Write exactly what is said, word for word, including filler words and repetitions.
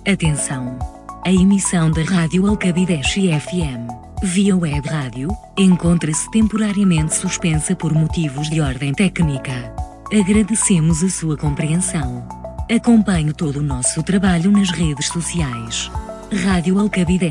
Atenção! A emissão da Rádio Alcabideche F M, via web rádio, encontra-se temporariamente suspensa por motivos de ordem técnica. Agradecemos a sua compreensão. Acompanhe todo o nosso trabalho nas redes sociais. Rádio Alcabideche.